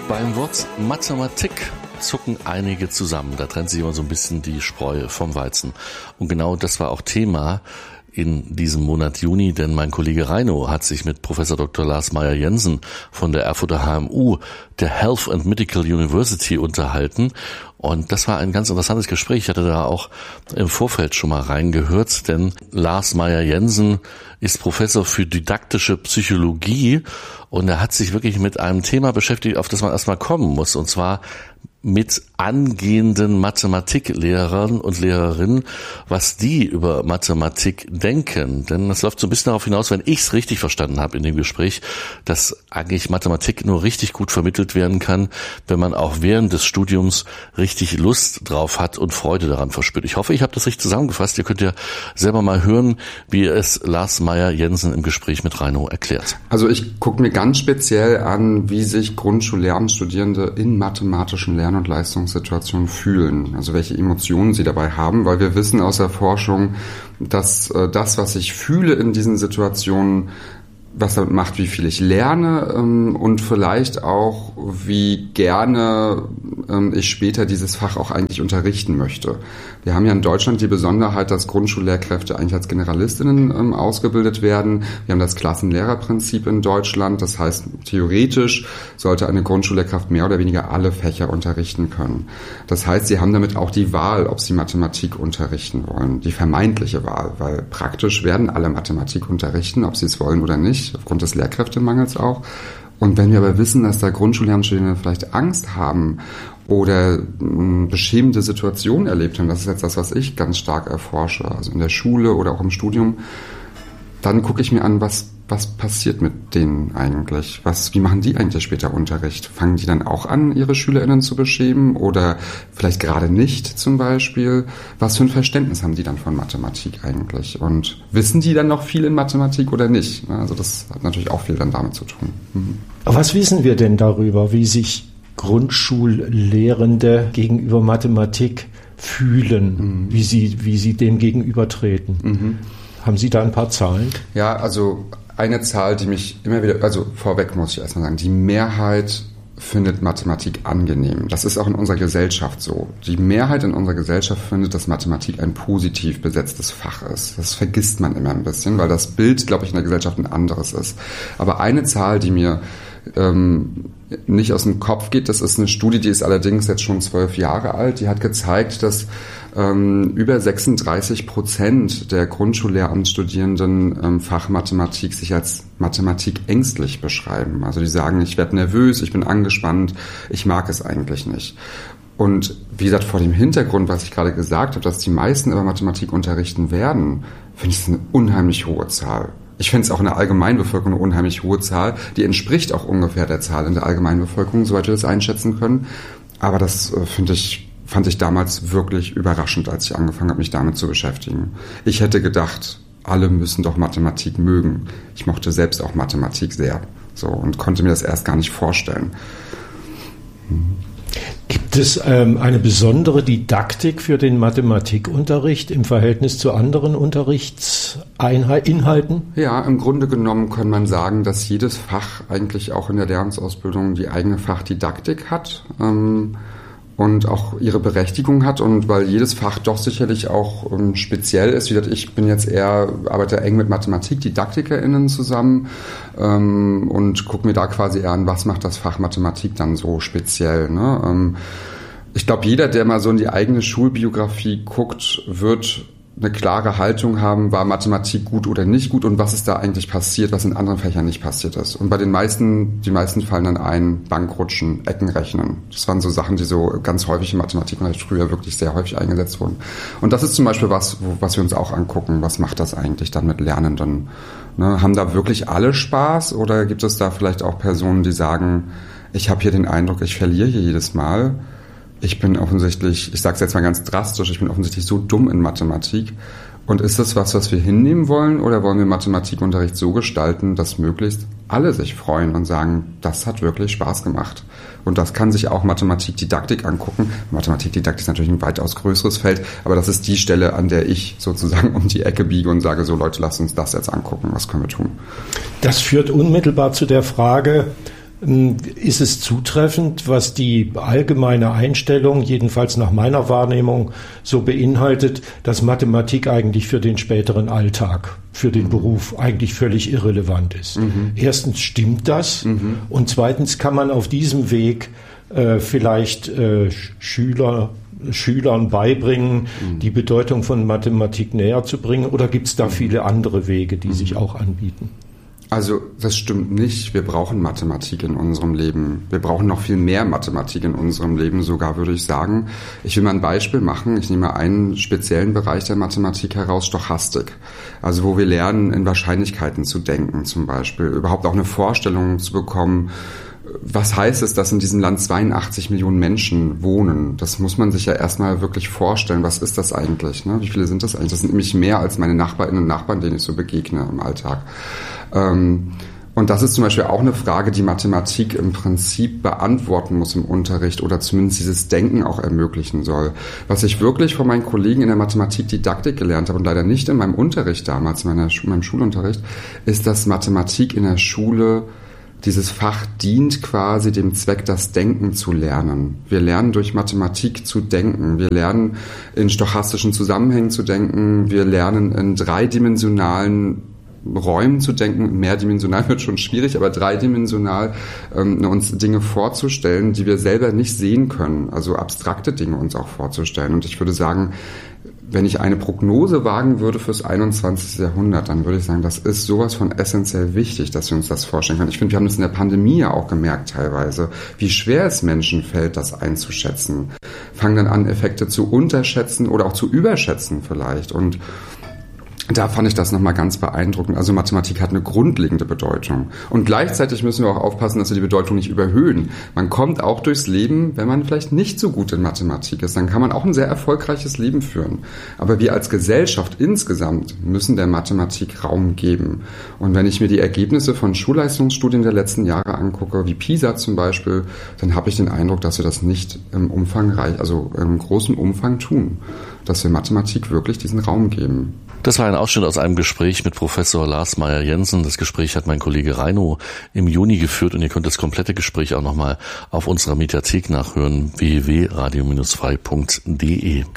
Beim Wort Mathematik zucken einige zusammen. Da trennt sich immer so ein bisschen die Spreu vom Weizen. Und genau das war auch Thema in diesem Monat Juni, denn mein Kollege Reino hat sich mit Professor Dr. Lars Meyer-Jensen von der Erfurter HMU, der Health and Medical University, unterhalten. Und das war ein ganz interessantes Gespräch. Ich hatte da auch im Vorfeld schon mal reingehört, denn Lars Meyer-Jensen ist Professor für didaktische Psychologie und er hat sich wirklich mit einem Thema beschäftigt, auf das man erstmal kommen muss, und zwar mit angehenden Mathematiklehrern und Lehrerinnen, was die über Mathematik denken. Denn das läuft so ein bisschen darauf hinaus, wenn ich es richtig verstanden habe in dem Gespräch, dass eigentlich Mathematik nur richtig gut vermittelt werden kann, wenn man auch während des Studiums richtig Lust drauf hat und Freude daran verspürt. Ich hoffe, ich habe das richtig zusammengefasst. Ihr könnt ja selber mal hören, wie es Lars Meyer-Jensen im Gespräch mit Reino erklärt. Also ich gucke mir ganz speziell an, wie sich Grundschullehramtsstudierende in mathematischen Lern- und Leistungssituationen fühlen, also welche Emotionen sie dabei haben, weil wir wissen aus der Forschung, dass das, was ich fühle in diesen Situationen, was damit macht, wie viel ich lerne und vielleicht auch, wie gerne ich später dieses Fach auch eigentlich unterrichten möchte. Wir haben ja in Deutschland die Besonderheit, dass Grundschullehrkräfte eigentlich als Generalistinnen ausgebildet werden. Wir haben das Klassenlehrerprinzip in Deutschland. Das heißt, theoretisch sollte eine Grundschullehrkraft mehr oder weniger alle Fächer unterrichten können. Das heißt, sie haben damit auch die Wahl, ob sie Mathematik unterrichten wollen. Die vermeintliche Wahl, weil praktisch werden alle Mathematik unterrichten, ob sie es wollen oder nicht, aufgrund des Lehrkräftemangels auch. Und wenn wir aber wissen, dass da Grundschullehramtsstudierende vielleicht Angst haben oder beschämende Situationen erlebt haben, das ist jetzt das, was ich ganz stark erforsche, also in der Schule oder auch im Studium, dann gucke ich mir an, was passiert mit denen eigentlich? Wie machen die eigentlich später Unterricht? Fangen die dann auch an, ihre SchülerInnen zu beschämen oder vielleicht gerade nicht zum Beispiel? Was für ein Verständnis haben die dann von Mathematik eigentlich? Und wissen die dann noch viel in Mathematik oder nicht? Also das hat natürlich auch viel dann damit zu tun. Was wissen wir denn darüber, wie sich Grundschullehrende gegenüber Mathematik fühlen, wie sie dem gegenübertreten? Haben Sie da ein paar Zahlen? Ja, also eine Zahl, die mich immer wieder, also vorweg muss ich erstmal sagen, die Mehrheit findet Mathematik angenehm. Das ist auch in unserer Gesellschaft so. Die Mehrheit in unserer Gesellschaft findet, dass Mathematik ein positiv besetztes Fach ist. Das vergisst man immer ein bisschen, weil das Bild, glaube ich, in der Gesellschaft ein anderes ist. Aber eine Zahl, die mir nicht aus dem Kopf geht, das ist eine Studie, die ist allerdings jetzt schon 12 Jahre alt, die hat gezeigt, dass über 36% der Grundschullehramtsstudierenden Fachmathematik sich als Mathematik ängstlich beschreiben. Also die sagen, ich werde nervös, ich bin angespannt, ich mag es eigentlich nicht. Und wie gesagt, vor dem Hintergrund, was ich gerade gesagt habe, dass die meisten über Mathematik unterrichten werden, finde ich das eine unheimlich hohe Zahl. Ich finde es auch in der Allgemeinbevölkerung eine unheimlich hohe Zahl. Die entspricht auch ungefähr der Zahl in der Allgemeinbevölkerung, soweit wir das einschätzen können. Aber das fand ich damals wirklich überraschend, als ich angefangen habe, mich damit zu beschäftigen. Ich hätte gedacht, alle müssen doch Mathematik mögen. Ich mochte selbst auch Mathematik sehr, so, und konnte mir das erst gar nicht vorstellen. Gibt es eine besondere Didaktik für den Mathematikunterricht im Verhältnis zu anderen Unterrichtsinhalten? Ja, im Grunde genommen kann man sagen, dass jedes Fach eigentlich auch in der Lehramtsausbildung die eigene Fachdidaktik hat und auch ihre Berechtigung hat, und weil jedes Fach doch sicherlich auch speziell ist. Wie gesagt, ich bin jetzt arbeite eng mit MathematikdidaktikerInnen zusammen und gucke mir da quasi eher an, was macht das Fach Mathematik dann so speziell, ne? Ich glaube, jeder, der mal so in die eigene Schulbiografie guckt, wird eine klare Haltung haben, war Mathematik gut oder nicht gut und was ist da eigentlich passiert, was in anderen Fächern nicht passiert ist. Und bei die meisten fallen dann ein, Bankrutschen, Eckenrechnen. Das waren so Sachen, die so ganz häufig in Mathematik früher wirklich sehr häufig eingesetzt wurden. Und das ist zum Beispiel was wir uns auch angucken, was macht das eigentlich dann mit Lernenden? Ne, haben da wirklich alle Spaß oder gibt es da vielleicht auch Personen, die sagen, ich habe hier den Eindruck, ich verliere hier jedes Mal. Ich bin offensichtlich, ich sage es jetzt mal ganz drastisch, ich bin offensichtlich so dumm in Mathematik. Und ist das was wir hinnehmen wollen, oder wollen wir Mathematikunterricht so gestalten, dass möglichst alle sich freuen und sagen, das hat wirklich Spaß gemacht. Und das kann sich auch Mathematikdidaktik angucken. Mathematikdidaktik ist natürlich ein weitaus größeres Feld, aber das ist die Stelle, an der ich sozusagen um die Ecke biege und sage, so Leute, lasst uns das jetzt angucken, was können wir tun? Das führt unmittelbar zu der Frage, ist es zutreffend, was die allgemeine Einstellung, jedenfalls nach meiner Wahrnehmung, so beinhaltet, dass Mathematik eigentlich für den späteren Alltag, für den Beruf eigentlich völlig irrelevant ist. Erstens stimmt das und zweitens kann man auf diesem Weg vielleicht Schülern beibringen, die Bedeutung von Mathematik näher zu bringen, oder gibt es da viele andere Wege, die sich auch anbieten? Also das stimmt nicht. Wir brauchen Mathematik in unserem Leben. Wir brauchen noch viel mehr Mathematik in unserem Leben, sogar würde ich sagen. Ich will mal ein Beispiel machen. Ich nehme einen speziellen Bereich der Mathematik heraus, Stochastik. Also wo wir lernen, in Wahrscheinlichkeiten zu denken zum Beispiel. Überhaupt auch eine Vorstellung zu bekommen, was heißt es, dass in diesem Land 82 Millionen Menschen wohnen? Das muss man sich ja erstmal wirklich vorstellen. Was ist das eigentlich? Ne? Wie viele sind das eigentlich? Das sind nämlich mehr als meine Nachbarinnen und Nachbarn, denen ich so begegne im Alltag. Und das ist zum Beispiel auch eine Frage, die Mathematik im Prinzip beantworten muss im Unterricht oder zumindest dieses Denken auch ermöglichen soll. Was ich wirklich von meinen Kollegen in der Mathematikdidaktik gelernt habe und leider nicht in meinem Unterricht damals, in meinem Schulunterricht, ist, dass Mathematik in der Schule, dieses Fach dient quasi dem Zweck, das Denken zu lernen. Wir lernen durch Mathematik zu denken. Wir lernen in stochastischen Zusammenhängen zu denken. Wir lernen in dreidimensionalen Räumen zu denken. Mehrdimensional wird schon schwierig, aber dreidimensional uns Dinge vorzustellen, die wir selber nicht sehen können. Also abstrakte Dinge uns auch vorzustellen. Und ich würde sagen, wenn ich eine Prognose wagen würde fürs 21. Jahrhundert, dann würde ich sagen, das ist sowas von essentiell wichtig, dass wir uns das vorstellen können. Ich finde, wir haben das in der Pandemie ja auch gemerkt teilweise, wie schwer es Menschen fällt, das einzuschätzen. Fangen dann an, Effekte zu unterschätzen oder auch zu überschätzen vielleicht. Und da fand ich das nochmal ganz beeindruckend. Also Mathematik hat eine grundlegende Bedeutung. Und gleichzeitig müssen wir auch aufpassen, dass wir die Bedeutung nicht überhöhen. Man kommt auch durchs Leben, wenn man vielleicht nicht so gut in Mathematik ist. Dann kann man auch ein sehr erfolgreiches Leben führen. Aber wir als Gesellschaft insgesamt müssen der Mathematik Raum geben. Und wenn ich mir die Ergebnisse von Schulleistungsstudien der letzten Jahre angucke, wie PISA zum Beispiel, dann habe ich den Eindruck, dass wir das nicht im großen Umfang tun. Dass wir Mathematik wirklich diesen Raum geben. Das war ein Ausschnitt aus einem Gespräch mit Professor Lars Meyer-Jensen. Das Gespräch hat mein Kollege Reino im Juni geführt und ihr könnt das komplette Gespräch auch nochmal auf unserer Mediathek nachhören, www.radio-frei.de.